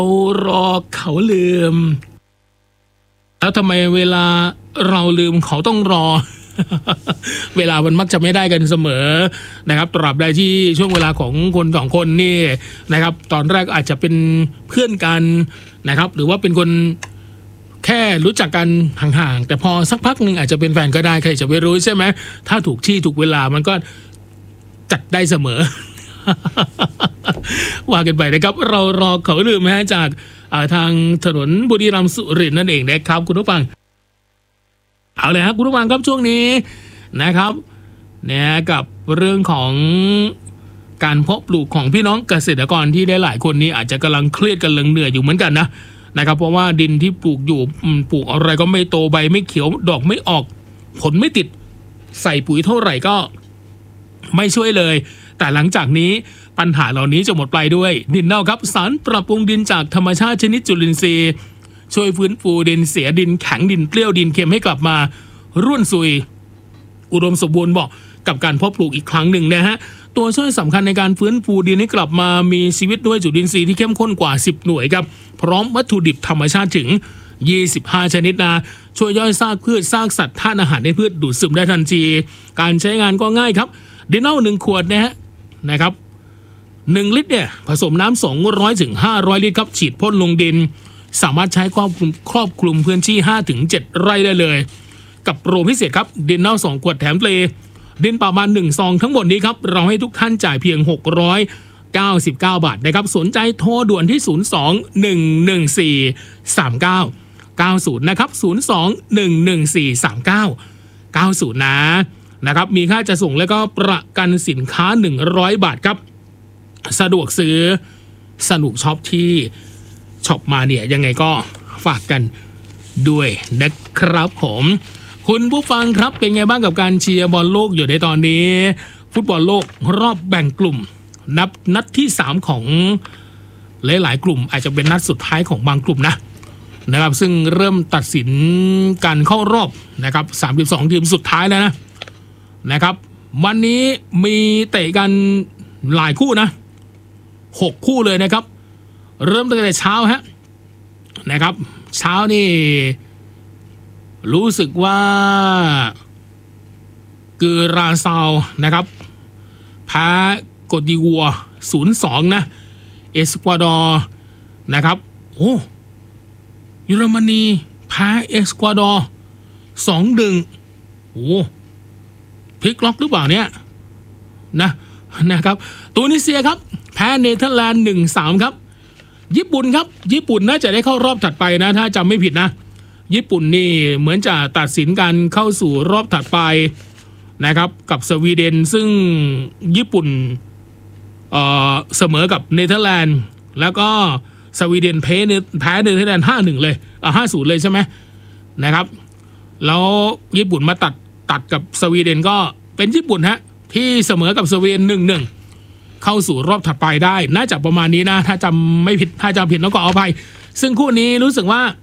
รอเขาลืมแล้วทำไมเวลาเราลืมเขาต้องรอ เวลามันมักจะไม่ได้กันเสมอนะครับตราบใดที่ช่วงเวลาของคนสองคนนี่นะครับตอนแรกอาจจะเป็นเพื่อนกันนะครับหรือว่าเป็นคนแค่รู้จักกันห่างๆแต่พอสักพักหนึ่งอาจจะเป็นแฟนก็ได้ใครจะไปรู้ใช่ไหมถ้าถูกที่ถูกเวลามันก็จัดได้เสมอ ว่ากันไปนะครับเรารอเขาลืมจากทางถนนบุรีรัมย์สุรินทร์นั่นเองนะครับคุณผู้ฟังเอาเลยครับคุณผู้ฟังครับช่วงนี้นะครับเนี่ยกับเรื่องของการเพาะปลูกของพี่น้องเกษตรกรที่ได้หลายคนนี้อาจจะกำลังเครียดกันเหนื่อยอยู่เหมือนกันนะครับเพราะว่าดินที่ปลูกอยู่ปลูกอะไรก็ไม่โตใบไม่เขียวดอกไม่ออกผลไม่ติดใส่ปุ๋ยเท่าไหร่ก็ไม่ช่วยเลยแต่หลังจากนี้ปัญหาเหล่านี้จะหมดไปด้วยดินเน่าครับสารปรับปรุงดินจากธรรมชาติชนิดจุลินทรีย์ช่วยฟื้นฟูดินเสียดินแข็งดินเปรี้ยวดินเค็มให้กลับมาร่วนซุยอุดมสมบูรณ์บอกกับการเพาะปลูกอีกครั้งหนึ่งนะฮะตัวช่วยสำคัญในการฟื้นฟูดินให้กลับมามีชีวิตด้วยจุลินทรีย์ที่เข้มข้นกว่า10หน่วยครับพร้อมวัตถุดิบธรรมชาติถึง25ชนิดช่วยย่อยซากพืชซากสัตว์ธาตุอาหารในพืชดูดซึมได้ทันทีการใช้งานก็ง่ายครับดินเน่า1ขวดนะครับ1ลิตรเนี่ยผสมน้ำ200 ถึง 500 ลิตรครับฉีดพ่นลงดินสามารถใช้ครอบคลุมพื้นที่ 5-7 ไร่ได้เลยกับโปรพิเศษครับดินเน่า2ขวดแถมเปลดินประมาณ1ซองทั้งหมดนี้ครับเราให้ทุกท่านจ่ายเพียง699 บาทนะครับสนใจโทรด่วนที่02-114-3990นะครับ02-114-3990นะครับมีค่าจะส่งแล้วก็ประกันสินค้า100 บาทครับสะดวกซื้อสนุกช็อปที่ช็อปมาเนี่ยยังไงก็ฝากกันด้วยนะครับผมคุณผู้ฟังครับเป็นไงบ้างกับการเชียร์บอลโลกอยู่ในตอนนี้ฟุตบอลโลกรอบแบ่งกลุ่มนัดที่3ของหลายๆกลุ่มอาจจะเป็นนัดสุดท้ายของบางกลุ่มนะครับซึ่งเริ่มตัดสินการเข้ารอบนะครับ32ทีมสุดท้ายแล้วนะครับวันนี้มีเตะกันหลายคู่6คู่เลยนะครับเริ่มตั้งแต่เช้านะครับเช้านี่รู้สึกว่ากือราซาวนะครับแพ้โกดิวัว 0-2 เอสกวาดอร์นะครับโอ้เยอรมนีแพ้เอสกวาดอร์ 2-1 โอ้พลิกล็อกหรือเปล่าเนี่ยนะครับตูนิเซียครับแพ้เนเธอร์แลนด์ 1-3 ครับญี่ปุ่นครับญี่ปุ่นน่าจะได้เข้ารอบถัดไปถ้าจำไม่ผิดญี่ปุ่นนี่เหมือนจะตัดสินการเข้าสู่รอบถัดไปนะครับกับสวีเดนซึ่งญี่ปุ่นเสมอกับเนเธอร์แลนด์แล้วก็สวีเดนแพ้เนเธอร์แลนด์ 5-1 เลย5-0 เลยใช่ไหมนะครับแล้วญี่ปุ่นมาตัดกับสวีเดนก็เป็นญี่ปุ่นที่เสมอกับสวีเดน 1-1 เข้าสู่รอบถัดไปได้น่าจะประมาณนี้ถ้าจำไม่ผิดถ้าจำผิดแล้วก็ขออภัยซึ่งคู่นี้รู้สึกว่า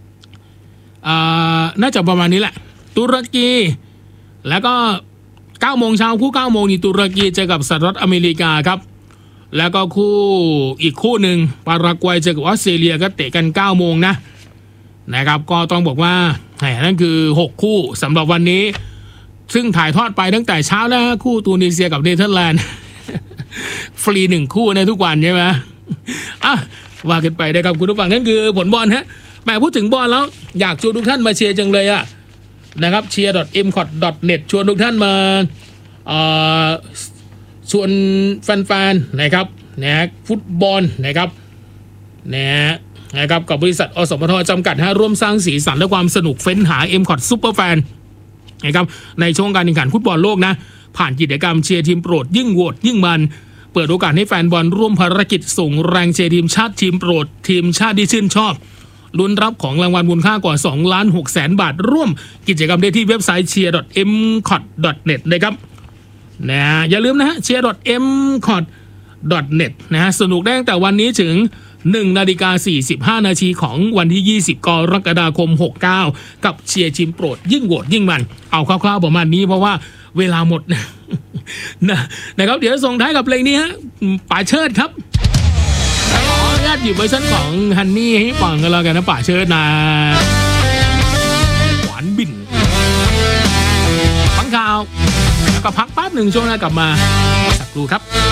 น่าจะประมาณนี้แหละตุรกีแล้วก็9 โมงเช้าคู่9 โมงนี่ตุรกีเจอกับสหรัฐอเมริกาครับแล้วก็อีกคู่หนึ่งปารากวัยเจอกับออสเตรเลียก็เตะกัน9 โมงนะครับก็ต้องบอกว่านั่นคือ6คู่สำหรับวันนี้ซึ่งถ่ายทอดไปตั้งแต่เช้าแล้วคู่ตูนิเซียกับเนเธอร์แลนด์ฟรี1 คู่ทุกวันใช่ไหมว่ากันไปนะครับคุณผู้ฟังนั่นคือผลบอลแม่พูดถึงบอลแล้วอยากชวนทุกท่านมาเชียร์จังเลยนะครับเชียร์ .mcot.net ชวนทุกท่านมาชวนแฟนๆนะครับฟุตบอลนะครับกับบริษัทอสมทจำกัดร่วมสร้างสีสันและความสนุกเฟ้นหา mcot Super Fan นะครับในช่วงการแข่งขันฟุตบอลโลกผ่านกิจกรรมเชียร์ทีมโปรดยิ่งโหวตยิ่งมันเปิดโอกาสให้แฟนบอลร่วมภารกิจส่งแรงเชียร์ทีมชาติทีมโปรดทีมชาติที่ชื่นชอบลุ้นรับของรางวัลมูลค่ากว่า 2,600,000 บาทร่วมกิจกรรมได้ที่เว็บไซต์ cheer.mcot.net นะครับอย่าลืมcheer.mcot.net สนุกได้ตั้งแต่วันนี้ถึง 1:45 นาทีของวันที่20 กรกฎาคม 69กับเชียร์ทีมโปรดยิ่งโหวตยิ่งมันเอาคร่าวๆประมาณนี้เพราะว่าเวลาหมดนะครับเดี๋ยวส่งท้ายกับเพลงนี้ป่าเชิดครับาตหยิบเวอร์ชันของฮันนี่ให้ฟังกันแล้วกันนะป่าเชิดนะหวานบินฟังข่าวแล้วก็พักแป๊บหนึ่งช่วงหน้ากลับมาสักครู่ครับ